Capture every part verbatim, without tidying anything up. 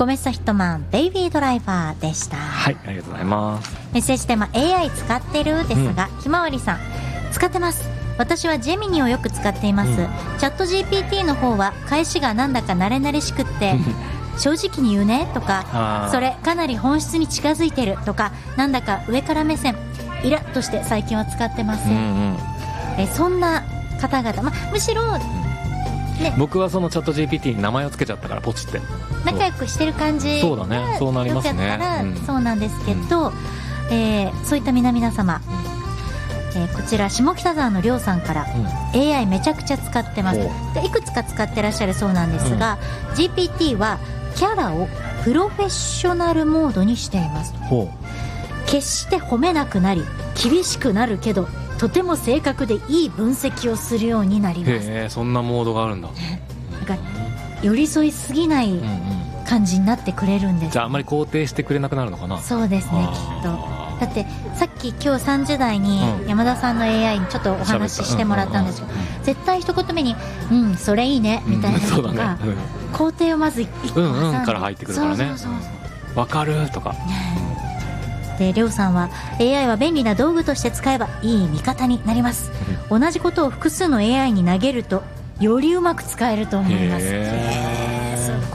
コメッサヒットマンベイビードライバーでした。 はい、ありがとうございます。 メッセージテーマ エーアイ 使ってるですが、うん、ひまわりさん使ってます。私はジェミニをよく使っています、うん、チャット ジーピーティー の方は返しがなんだか慣れ慣れしくって正直に言うねとか、それかなり本質に近づいてるとか、なんだか上から目線、イラッとして最近は使ってません、うんうん、えそんな方々、ま、むしろ、ね、 僕はそのチャット ジーピーティー に名前をつけちゃったからポチって仲良くしてる感じ、 そうだね、そうなりますね、 うん、そうなんですけど、うんえー、そういった皆々様、えー、こちら下北沢のりょうさんから、うん、エーアイ めちゃくちゃ使ってます。でいくつか使ってらっしゃるそうなんですが、うん、ジーピーティー はキャラをプロフェッショナルモードにしています。決して褒めなくなり厳しくなるけどとても正確でいい分析をするようになります。 へー、そんなモードがあるんだ。 なんか寄り添いすぎない感じになってくれるんです、ね、 じゃああんまり肯定してくれなくなるのかな。 そうですね、きっと。だってさっき今日さんじ台に山田さんの エーアイ にちょっとお話ししてもらったんですよ、うんうんうん、絶対一言目にうんそれいいねみたいなのとか、うんねうん、肯定をまず一個挟んで、 うんうんから入ってくるからね。そうそうそうそう、わかるとかでりょうさんは エーアイ は便利な道具として使えばいい味方になります、うん、同じことを複数の エーアイ に投げるとよりうまく使えると思います。へー、すご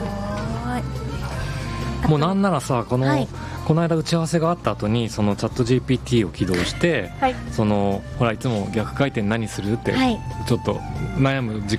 い。 もうなんならさ、この、はい、この間打ち合わせがあった後にそのチャット ジーピーティー を起動して、はい、そのほらいつも逆回転何するって、はい、ちょっと悩む時